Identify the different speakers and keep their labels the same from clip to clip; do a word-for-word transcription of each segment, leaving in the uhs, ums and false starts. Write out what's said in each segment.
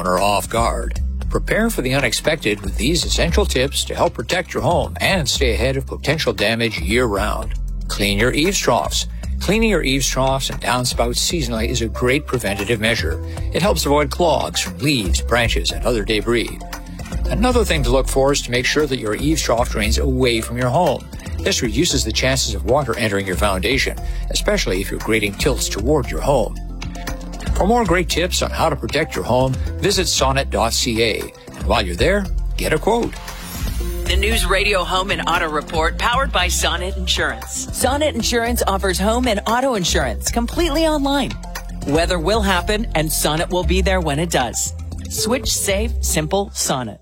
Speaker 1: homeowner off guard. Prepare for the unexpected with these essential tips to help protect your home and stay ahead of potential damage year-round. Clean your eaves troughs. Cleaning your eaves troughs and downspouts seasonally is a great preventative measure. It helps avoid clogs from leaves, branches, and other debris. Another thing to look for is to make sure that your eaves trough drains away from your home. This reduces the chances of water entering your foundation, especially if your grading tilts toward your home. For more great tips on how to protect your home, visit sonnet dot c a. And while you're there, get a quote.
Speaker 2: The News Radio Home and Auto Report, powered by Sonnet Insurance. Sonnet Insurance offers home and auto insurance completely online. Weather will happen, and Sonnet will be there when it does. Switch, save, simple, Sonnet.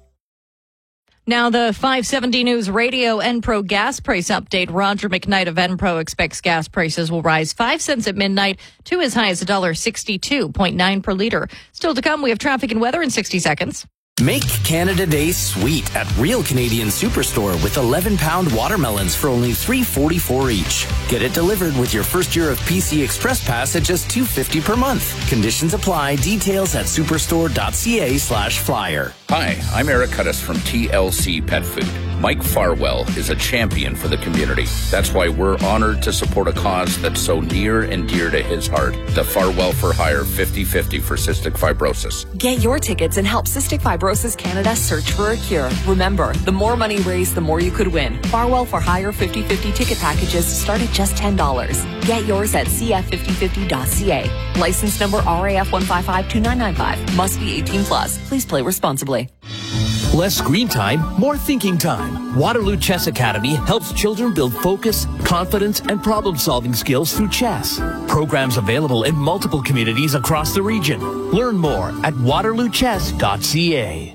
Speaker 3: Now the five seventy News Radio Enpro gas price update. Roger McKnight of Enpro expects gas prices will rise five cents at midnight to as high as one dollar sixty-two point nine per liter. Still to come, we have traffic and weather in sixty seconds.
Speaker 4: Make Canada Day sweet at Real Canadian Superstore with eleven pound watermelons for only three forty-four each. Get it delivered with your first year of P C Express Pass at just two fifty per month. Conditions apply. Details at superstore dot c a slash flyer.
Speaker 5: Hi, I'm Eric Cuttis from T L C Pet Food. Mike Farwell is a champion for the community. That's why we're honored to support a cause that's so near and dear to his heart. The Farwell for Hire fifty fifty for cystic fibrosis.
Speaker 6: Get your tickets and help Cystic Fibrosis Canada search for a cure. Remember, the more money raised, the more you could win. Farwell for Hire fifty fifty ticket packages start at just ten dollars. Get yours at c f fifty fifty dot c a. License number R A F one five five two nine nine five. Must be eighteen plus. Please play responsibly.
Speaker 4: Less screen time, more thinking time. Waterloo Chess Academy helps children build focus, confidence, and problem-solving skills through chess. Programs available in multiple communities across the region. Learn more at waterloo chess dot c a.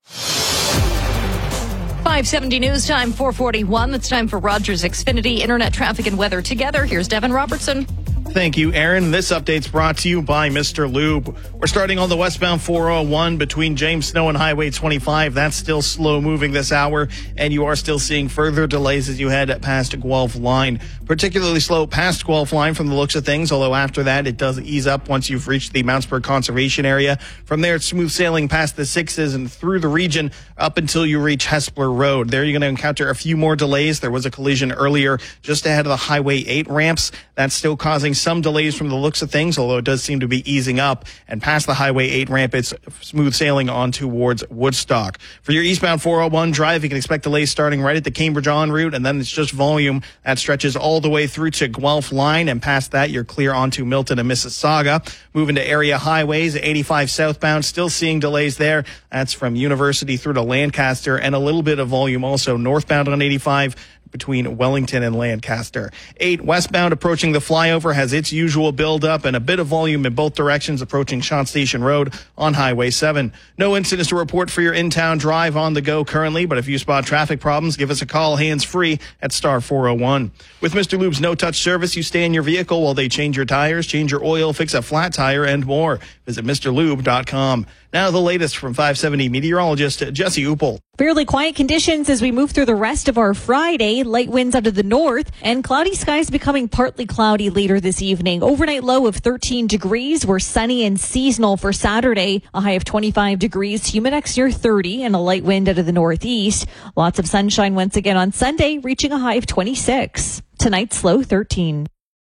Speaker 3: five seventy News Time, four forty-one. It's time for Rogers Xfinity Internet Traffic and Weather together. Here's Devin Robertson.
Speaker 7: Thank you, Aaron. This update's brought to you by Mister Lube. We're starting on the westbound four oh one between James Snow and Highway twenty-five. That's still slow moving this hour, and you are still seeing further delays as you head past Guelph Line. Particularly slow past Guelph Line from the looks of things, although after that it does ease up once you've reached the Mountsburg Conservation Area. From there, it's smooth sailing past the Sixes and through the region up until you reach Hespeler Road. There you're going to encounter a few more delays. There was a collision earlier just ahead of the Highway eight ramps. That's still causing some delays from the looks of things, although it does seem to be easing up. And past the Highway eight ramp, it's smooth sailing on towards Woodstock. For your eastbound four oh one drive, you can expect delays starting right at the Cambridge en route, and then it's just volume that stretches all the way through to Guelph Line, and past that, you're clear onto Milton and Mississauga. Moving to area highways, eighty-five southbound, still seeing delays there. That's from University through to Lancaster, and a little bit of volume also northbound on eighty-five between Wellington and Lancaster. eight westbound approaching the flyover has its usual build-up and a bit of volume in both directions approaching Shant Station Road on Highway seven. No incidents to report for your in-town drive on the go currently, but if you spot traffic problems, give us a call hands-free at star four oh one. With Mister Lube's no-touch service, you stay in your vehicle while they change your tires, change your oil, fix a flat tire, and more. Visit Mr Lube dot com. Now the latest from five seventy meteorologist Jesse Uppel.
Speaker 8: Fairly quiet conditions as we move through the rest of our Friday. Light winds out of the north and cloudy skies becoming partly cloudy later this evening. Overnight low of thirteen degrees. We're sunny and seasonal for Saturday. A high of twenty-five degrees. Humidex near thirty and a light wind out of the northeast. Lots of sunshine once again on Sunday, reaching a high of twenty-six. Tonight's low thirteen.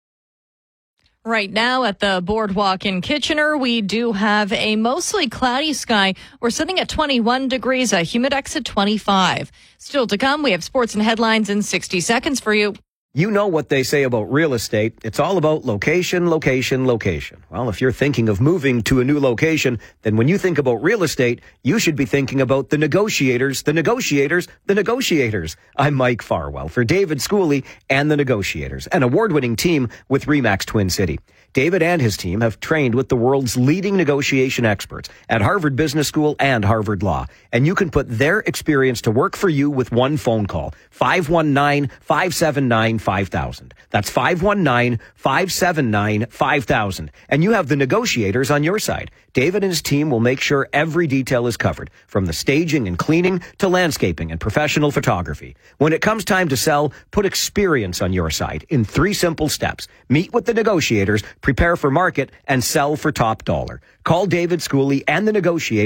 Speaker 3: Right now at the Boardwalk in Kitchener, we do have a mostly cloudy sky. We're sitting at twenty-one degrees, a humidex at twenty-five. Still to come, we have sports and headlines in sixty seconds for you.
Speaker 9: You know what they say about real estate. It's all about location, location, location. Well, if you're thinking of moving to a new location, then when you think about real estate, you should be thinking about the negotiators, the negotiators, the negotiators. I'm Mike Farwell for David Schooley and the Negotiators, an award-winning team with RE/MAX Twin City. David and his team have trained with the world's leading negotiation experts at Harvard Business School and Harvard Law. And you can put their experience to work for you with one phone call. five one nine, five seven nine, five thousand. That's five one nine, five seven nine, five thousand. And you have the negotiators on your side. David and his team will make sure every detail is covered, from the staging and cleaning to landscaping and professional photography. When it comes time to sell, put experience on your side in three simple steps. Meet with the negotiators, prepare for market, and sell for top dollar. Call David Schooley and the Negotiators